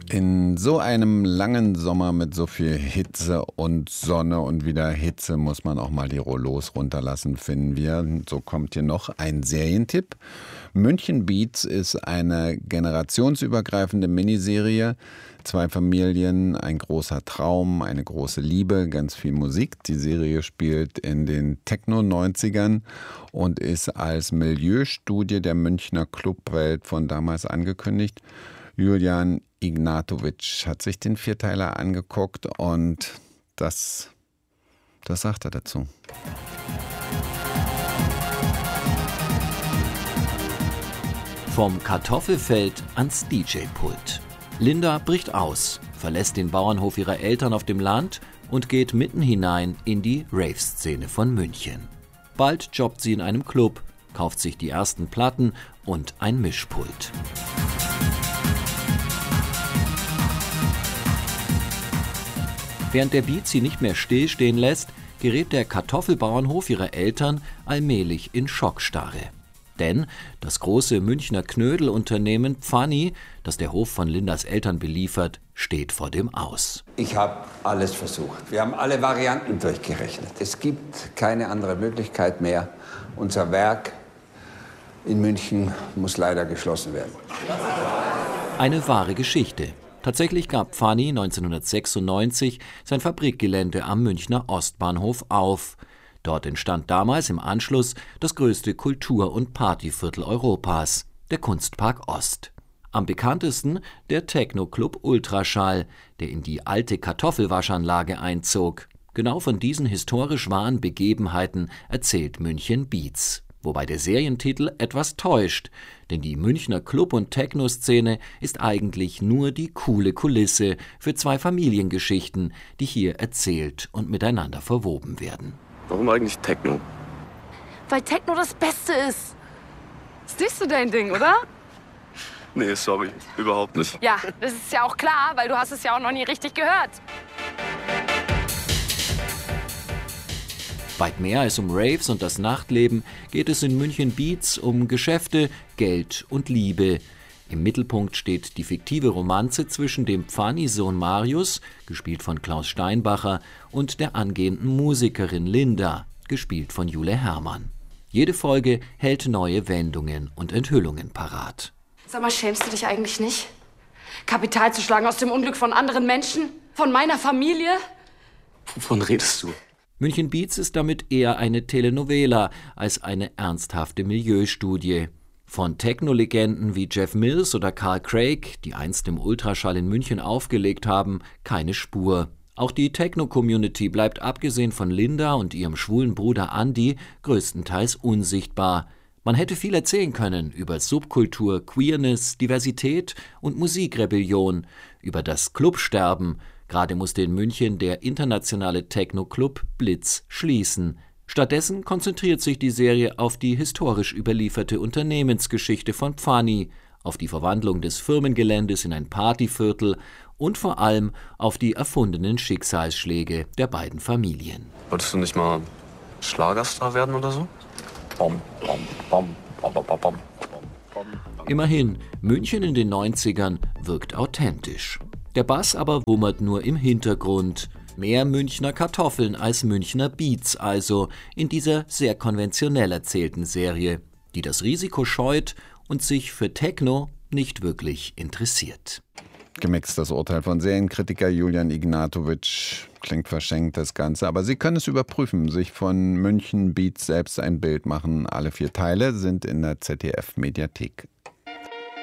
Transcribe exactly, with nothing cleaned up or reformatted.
In so einem langen Sommer mit so viel Hitze und Sonne und wieder Hitze muss man auch mal die Rollos runterlassen, finden wir. So kommt hier noch ein Serientipp. München Beats ist eine generationsübergreifende Miniserie. Zwei Familien, ein großer Traum, eine große Liebe, ganz viel Musik. Die Serie spielt in den Techno-neunzigern und ist als Milieustudie der Münchner Clubwelt von damals angekündigt. Julian Ignatovic hat sich den Vierteiler angeguckt und das, das sagt er dazu. Vom Kartoffelfeld ans D J-Pult. Linda bricht aus, verlässt den Bauernhof ihrer Eltern auf dem Land und geht mitten hinein in die Rave-Szene von München. Bald jobbt sie in einem Club, kauft sich die ersten Platten und ein Mischpult. Während der Beat sie nicht mehr stillstehen lässt, gerät der Kartoffelbauernhof ihrer Eltern allmählich in Schockstarre. Denn das große Münchner Knödelunternehmen Pfanny, das der Hof von Lindas Eltern beliefert, steht vor dem Aus. Ich habe alles versucht. Wir haben alle Varianten durchgerechnet. Es gibt keine andere Möglichkeit mehr. Unser Werk in München muss leider geschlossen werden. Eine wahre Geschichte. Tatsächlich gab Pfanny neunzehnhundertsechsundneunzig sein Fabrikgelände am Münchner Ostbahnhof auf. Dort entstand damals im Anschluss das größte Kultur- und Partyviertel Europas, der Kunstpark Ost. Am bekanntesten der Techno-Club Ultraschall, der in die alte Kartoffelwaschanlage einzog. Genau von diesen historisch wahren Begebenheiten erzählt München Beats. Wobei der Serientitel etwas täuscht, denn die Münchner Club- und Techno-Szene ist eigentlich nur die coole Kulisse für zwei Familiengeschichten, die hier erzählt und miteinander verwoben werden. Warum eigentlich Techno? Weil Techno das Beste ist. Ist nicht so dein Ding, oder? Nee, sorry, überhaupt nicht. Ja, das ist ja auch klar, weil du hast es ja auch noch nie richtig gehört. Weit mehr als um Raves und das Nachtleben geht es in München Beats um Geschäfte, Geld und Liebe. Im Mittelpunkt steht die fiktive Romanze zwischen dem Pfanny-Sohn Marius, gespielt von Klaus Steinbacher, und der angehenden Musikerin Linda, gespielt von Jule Hermann. Jede Folge hält neue Wendungen und Enthüllungen parat. Sag mal, schämst du dich eigentlich nicht? Kapital zu schlagen aus dem Unglück von anderen Menschen? Von meiner Familie? Wovon redest du? München Beats ist damit eher eine Telenovela als eine ernsthafte Milieustudie. Von Techno-Legenden wie Jeff Mills oder Carl Craig, die einst im Ultraschall in München aufgelegt haben, keine Spur. Auch die Techno-Community bleibt abgesehen von Linda und ihrem schwulen Bruder Andy größtenteils unsichtbar. Man hätte viel erzählen können über Subkultur, Queerness, Diversität und Musikrebellion, über das Clubsterben. Gerade musste in München der internationale Techno-Club Blitz schließen. Stattdessen konzentriert sich die Serie auf die historisch überlieferte Unternehmensgeschichte von Pfanny, auf die Verwandlung des Firmengeländes in ein Partyviertel und vor allem auf die erfundenen Schicksalsschläge der beiden Familien. Wolltest du nicht mal Schlagerstar werden oder so? Bom, bom, bom, bom, bom, bom, bom, bom. Immerhin, München in den neunzigern wirkt authentisch. Der Bass aber wummert nur im Hintergrund. Mehr Münchner Kartoffeln als Münchner Beats also in dieser sehr konventionell erzählten Serie, die das Risiko scheut und sich für Techno nicht wirklich interessiert. Gemixt das Urteil von Serienkritiker Julian Ignatovic. Klingt verschenkt das Ganze, aber Sie können es überprüfen, sich von München Beats selbst ein Bild machen. Alle vier Teile sind in der Z D F-Mediathek